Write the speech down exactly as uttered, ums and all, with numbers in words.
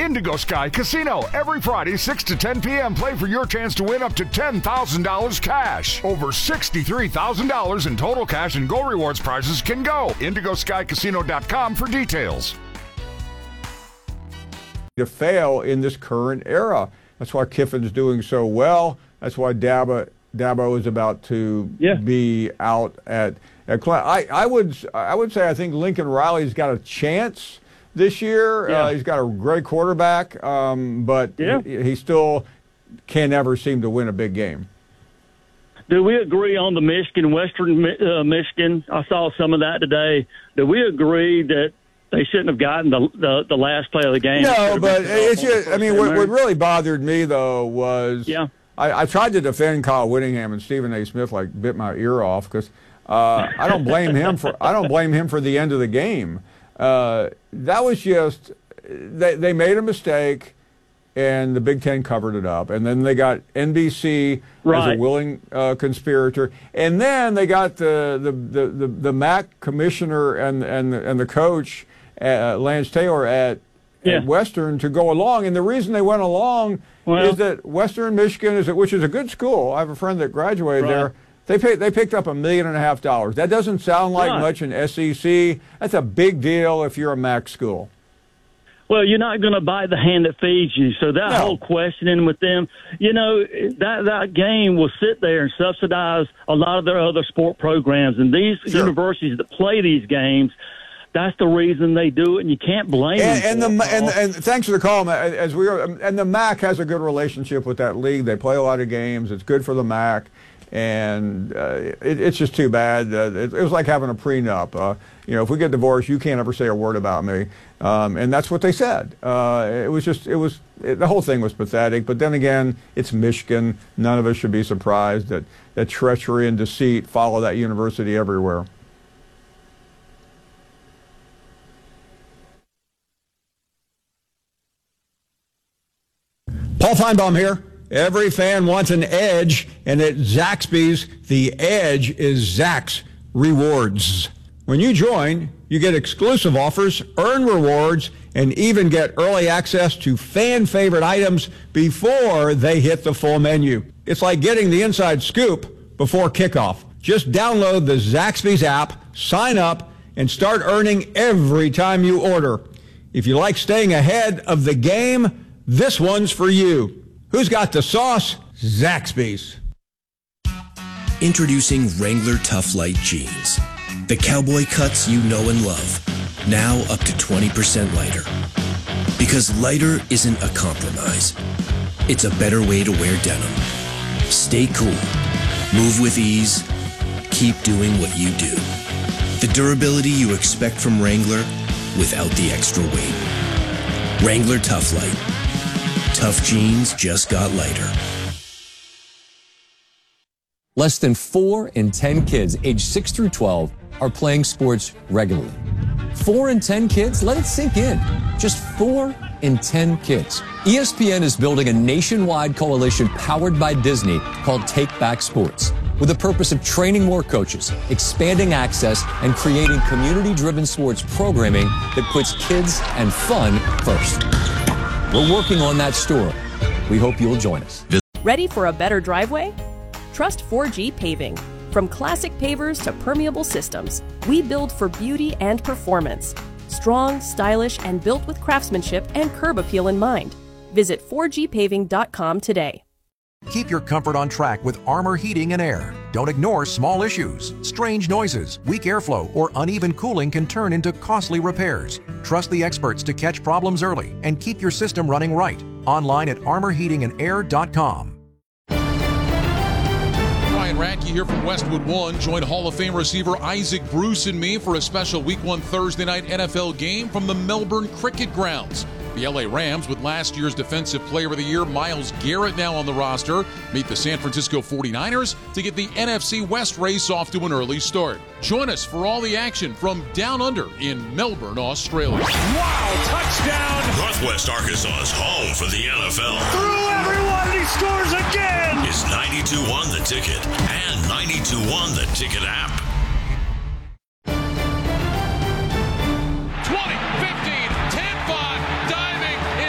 Indigo Sky Casino. Every Friday, six to ten p.m. Play for your chance to win up to ten thousand dollars cash. Over sixty-three thousand dollars in total cash and Go Rewards prizes can go. indigo sky casino dot com for details. To fail in this current era. That's why Kiffin's doing so well. That's why Dabo, Dabo is about to yeah. be out at at Clemson. I, I would I would say I think Lincoln Riley's got a chance this year. Yeah. Uh, he's got a great quarterback, um, but yeah. he, he still can never seem to win a big game. Do we agree on the Michigan, Western uh, Michigan? I saw some of that today. Do we agree that they shouldn't have gotten the, the the last play of the game? No, but it's just, I mean, what, what really bothered me, though, was yeah. I, I tried to defend Kyle Whittingham, and Stephen A. Smith, like, bit my ear off because uh, I don't blame him for I don't blame him for the end of the game. Uh, that was just they, they made a mistake, and the Big Ten covered it up. And then they got N B C right. as a willing uh, conspirator. And then they got the the, the, the, the M A C commissioner and, and, and the coach, uh, Lance Taylor, at, yeah. at Western to go along. And the reason they went along well, is that Western Michigan, is which is a good school. I have a friend that graduated right. there. They paid, they picked up a million and a half dollars. That doesn't sound like right. much in S E C. That's a big deal if you're a M A C school. Well, you're not going to bite the hand that feeds you. So that no. whole questioning with them, you know, that that game will sit there and subsidize a lot of their other sport programs. And these sure. universities that play these games, that's the reason they do it, and you can't blame and, them. And, for the, it, and, and thanks for the call, as we are, and the M A C has a good relationship with that league. They play a lot of games. It's good for the M A C. And uh, it, it's just too bad. Uh, it, it was like having a prenup. Uh, you know, if we get divorced, you can't ever say a word about me. Um, and that's what they said. Uh, it was just, it was, it, the whole thing was pathetic. But then again, it's Michigan. None of us should be surprised that, that treachery and deceit follow that university everywhere. Paul Feinbaum here. Every fan wants an edge, and at Zaxby's, the edge is Zax Rewards. When you join, you get exclusive offers, earn rewards, and even get early access to fan-favorite items before they hit the full menu. It's like getting the inside scoop before kickoff. Just download the Zaxby's app, sign up, and start earning every time you order. If you like staying ahead of the game, this one's for you. Who's got the sauce? Zaxby's. Introducing Wrangler Tough Light Jeans. The cowboy cuts you know and love. Now up to twenty percent lighter. Because lighter isn't a compromise. It's a better way to wear denim. Stay cool. Move with ease. Keep doing what you do. The durability you expect from Wrangler without the extra weight. Wrangler Tough Light. Tough jeans just got lighter. Less than four in ten kids aged six through twelve are playing sports regularly. Four in ten kids? Let it sink in. Just four in ten kids. E S P N is building a nationwide coalition powered by Disney called Take Back Sports, with the purpose of training more coaches, expanding access, and creating community-driven sports programming that puts kids and fun first. We're working on that story. We hope you'll join us. Ready for a better driveway? Trust four G Paving. From classic pavers to permeable systems, we build for beauty and performance. Strong, stylish, and built with craftsmanship and curb appeal in mind. Visit four G paving dot com today. Keep your comfort on track with Armor Heating and Air. Don't ignore small issues. Strange noises, weak airflow, or uneven cooling can turn into costly repairs. Trust the experts to catch problems early and keep your system running right. Online at armor heating and air dot com. Ryan Radke here from Westwood One. Join Hall of Fame receiver Isaac Bruce and me for a special Week one Thursday night N F L game from the Melbourne Cricket Grounds. The L A Rams, with last year's Defensive Player of the Year Myles Garrett now on the roster, meet the San Francisco forty-niners to get the N F C West race off to an early start. Join us for all the action from down under in Melbourne, Australia. Wow, touchdown! Northwest Arkansas's home for the N F L. Through everyone, he scores again! It's ninety-two one The Ticket and ninety-two one the ticket app.